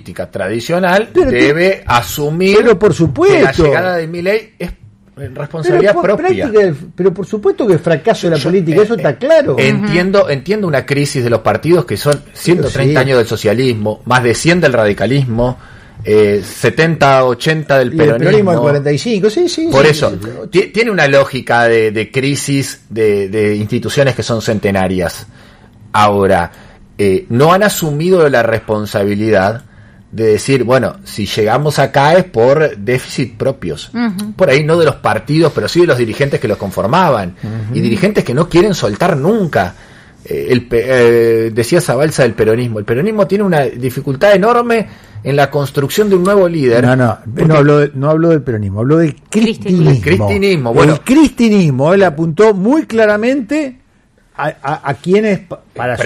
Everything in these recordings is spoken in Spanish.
política tradicional debe asumir pero por supuesto, que la llegada de Milei es responsabilidad propia. Pero por supuesto que es fracaso de la política, eso está claro. Entiendo una crisis de los partidos que son 130 años del socialismo, más de 100 del radicalismo, 70, 80 del peronismo. El peronismo del 45, sí. Por eso, tiene una lógica de crisis de instituciones que son centenarias. Ahora, no han asumido la responsabilidad de decir, bueno, si llegamos acá es por déficit propios. Por ahí no de los partidos, pero sí de los dirigentes que los conformaban. Y dirigentes que no quieren soltar nunca. Decía Zabalza del peronismo. El peronismo tiene una dificultad enorme en la construcción de un nuevo líder. No habló del peronismo, habló del cristinismo. Bueno, el cristinismo, él apuntó muy claramente a quienes, para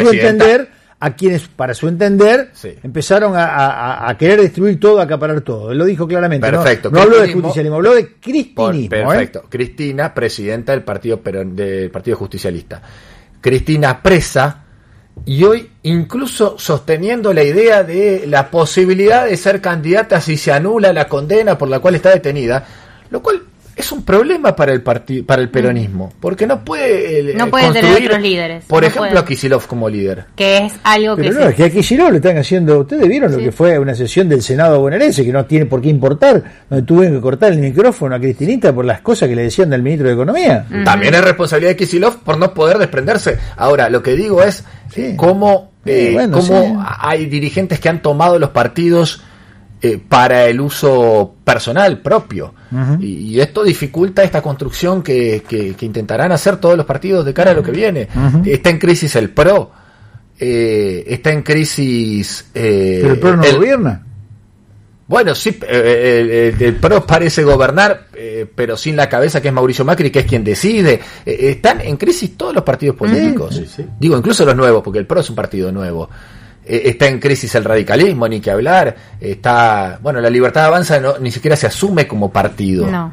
su entender, sí, empezaron a querer destruir todo, a acaparar todo. Él lo dijo claramente. Perfecto. No habló de justicialismo, habló de cristinismo. Perfecto. Cristina, presidenta del Partido Justicialista. Cristina presa, y hoy incluso sosteniendo la idea de la posibilidad de ser candidata si se anula la condena por la cual está detenida, lo cual es un problema para el peronismo, porque no puede tener otros líderes. Por ejemplo, a Kicillof como líder. Que es algo que... Pero no, es que a Kicillof le están haciendo... Ustedes vieron lo que fue una sesión del Senado bonaerense, que no tiene por qué importar, donde tuvieron que cortar el micrófono a Cristinita por las cosas que le decían del ministro de Economía. También es responsabilidad de Kicillof por no poder desprenderse. Ahora, lo que digo es cómo hay dirigentes que han tomado los partidos para el uso personal propio. Y esto dificulta esta construcción que intentarán hacer todos los partidos de cara a lo que viene. Está en crisis el PRO, está en crisis... pero el PRO no gobierna. Bueno, sí, el PRO parece gobernar, pero sin la cabeza, que es Mauricio Macri, que es quien decide. Están en crisis todos los partidos políticos. Digo, incluso los nuevos, porque el PRO es un partido nuevo. Está en crisis el radicalismo, ni que hablar. La Libertad Avanza ni siquiera se asume como partido. No.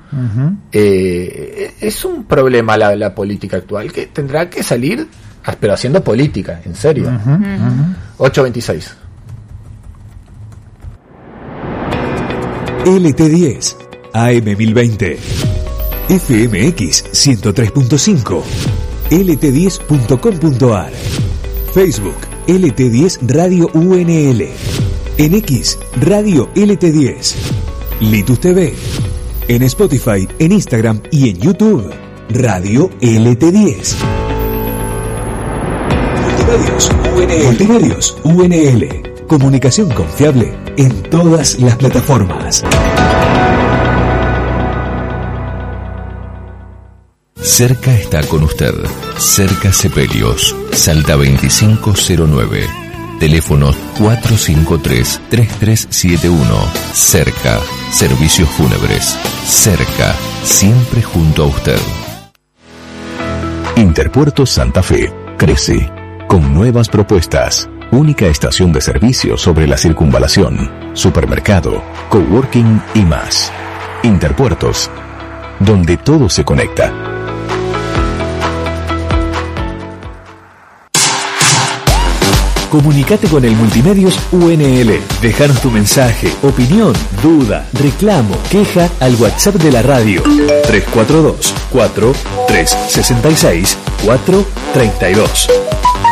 Es un problema la política actual, que tendrá que salir, pero haciendo política, en serio. 8:26. LT10, AM1020, FMX 103.5, lt10.com.ar, Facebook LT10 Radio UNL, en X Radio LT10, Litus TV, en Spotify, en Instagram y en YouTube Radio LT10. Multimedios UNL. Comunicación confiable en todas las plataformas. Cerca está con usted. Cerca Sepelios. Salta 2509. Teléfonos 453-3371. Cerca. Servicios fúnebres. Cerca. Siempre junto a usted. Interpuerto Santa Fe. Crece. Con nuevas propuestas. Única estación de servicio sobre la circunvalación, supermercado, coworking y más. Interpuertos, donde todo se conecta. Comunicate con el Multimedios UNL. Dejanos tu mensaje, opinión, duda, reclamo, queja al WhatsApp de la radio 342-4366-432.